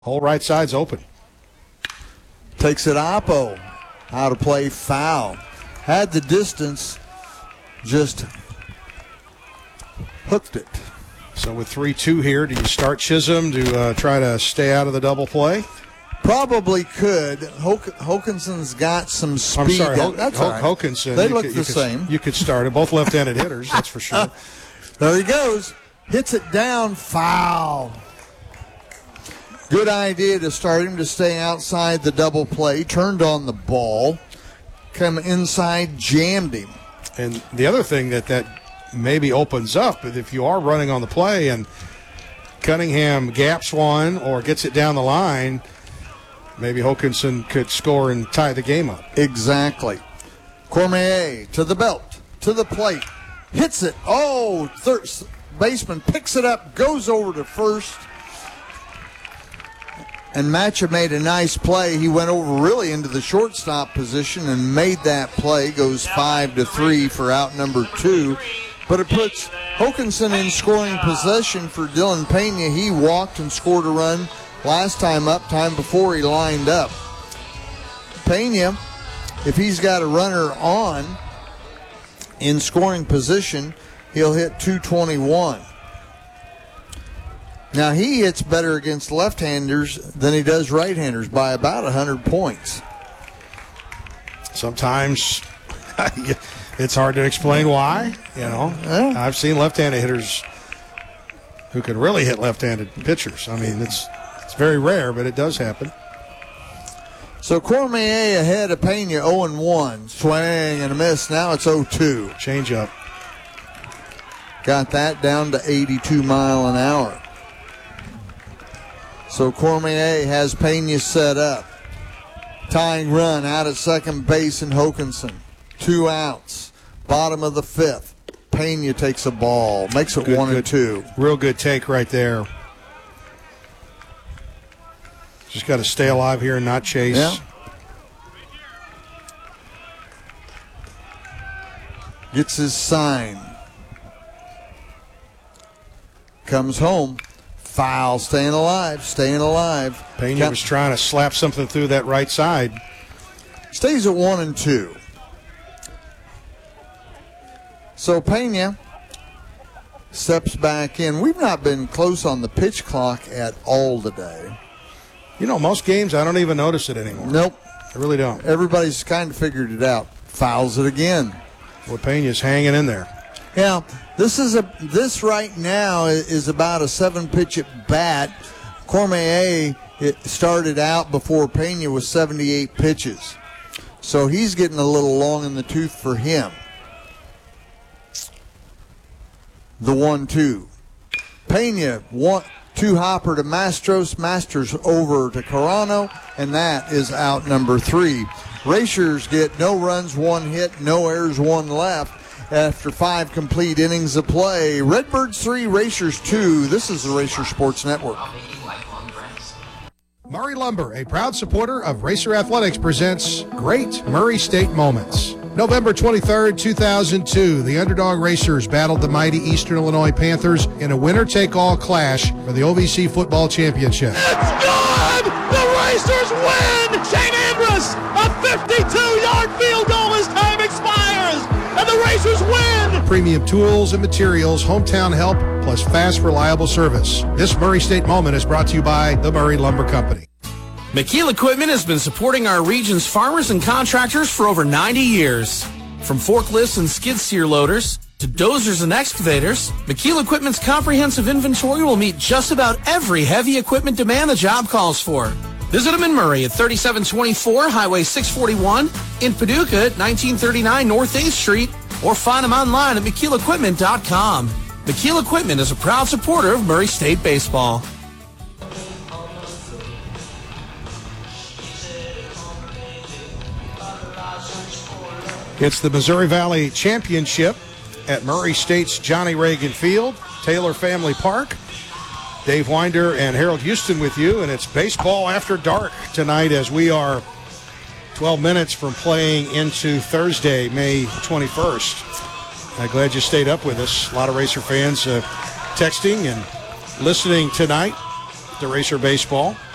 Whole right side's open. Takes it Oppo. Out of play, foul. Had the distance, just hooked it. So with 3-2 here, do you start Chisholm to try to stay out of the double play? Probably could. Hokinson's got some speed. I'm sorry, That's all right. Hokinson. They look the same. You could start it. Both left-handed hitters, that's for sure. There he goes. Hits it down, foul. Good idea to start him to stay outside the double play. Turned on the ball. Come inside, jammed him. And the other thing that maybe opens up, if you are running on the play and Cunningham gaps one or gets it down the line, maybe Hokinson could score and tie the game up. Exactly. Cormier to the belt, to the plate. Hits it. Oh, third baseman picks it up, goes over to first. And Matcha made a nice play. He went over really into the shortstop position and made that play. Goes 5-3 for out number 2. But it puts Hokinson in scoring possession for Dylan Pena. He walked and scored a run last time up, time before he lined up. Pena, if he's got a runner on in scoring position, he'll hit 221. Now, he hits better against left-handers than he does right-handers by about 100 points. Sometimes it's hard to explain why, Yeah. I've seen left-handed hitters who can really hit left-handed pitchers. I mean, it's very rare, but it does happen. So Cormier ahead of Pena, 0-1. Swing and a miss. Now it's 0-2. Change up. Got that down to 82 mile an hour. So Cormier has Pena set up. Tying run out at second base in Hokinson. 2 outs. Bottom of the 5th. Pena takes a ball. Makes it 1-2. Real good take right there. Just got to stay alive here and not chase. Yeah. Gets his sign. Comes home. Foul, staying alive. Pena was trying to slap something through that right side. Stays at 1-2. So Pena steps back in. We've not been close on the pitch clock at all today. Most games I don't even notice it anymore. Nope. I really don't. Everybody's kind of figured it out. Fouls it again. Well, Pena's hanging in there. Yeah, this right now is about a 7-pitch at bat. Cormier started out before Pena was 78 pitches. So he's getting a little long in the tooth for him. The 1-2. Pena 1-2 hopper to Mastros. Masters over to Carano, and that is out number 3. Racers get no runs, 1 hit, no errors, 1 left. After 5 complete innings of play. Redbirds 3, Racers 2. This is the Racer Sports Network. Murray Lumber, a proud supporter of Racer Athletics, presents Great Murray State Moments. November 23rd, 2002, the underdog Racers battled the mighty Eastern Illinois Panthers in a winner-take-all clash for the OVC Football Championship. It's good! The Racers win! Shane Andrus, a 52-yard field goal as time expires! And the Racers win! Premium tools and materials, hometown help, plus fast, reliable service. This Murray State Moment is brought to you by the Murray Lumber Company. McKeel Equipment has been supporting our region's farmers and contractors for over 90 years. From forklifts and skid steer loaders to dozers and excavators, McKeel Equipment's comprehensive inventory will meet just about every heavy equipment demand the job calls for. Visit them in Murray at 3724 Highway 641, in Paducah at 1939 North 8th Street, or find them online at McKeelEquipment.com. McKeel Equipment is a proud supporter of Murray State baseball. It's the Missouri Valley Championship at Murray State's Johnny Reagan Field, Taylor Family Park. Dave Winder and Harold Houston with you, and it's baseball after dark tonight as we are 12 minutes from playing into Thursday, May 21st. I'm glad you stayed up with us. A lot of Racer fans texting and listening tonight to Racer Baseball.